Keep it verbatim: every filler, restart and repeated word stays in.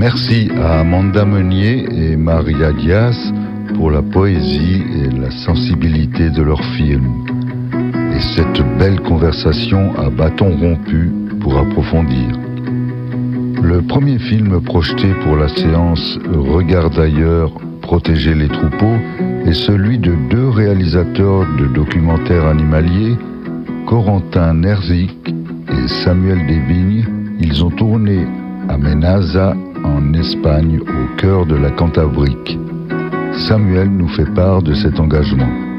Merci à Amanda Meunier et Maria Diaz pour la poésie et la sensibilité de leur film. Et cette belle conversation à bâton rompu pour approfondir. Le premier film projeté pour la séance Regarde ailleurs, protéger les troupeaux est celui de deux réalisateurs de documentaires animaliers, Corentin Nerzik et Samuel Desvignes. Ils ont tourné à Menaza, en Espagne, au cœur de la Cantabrique. Samuel nous fait part de cet engagement.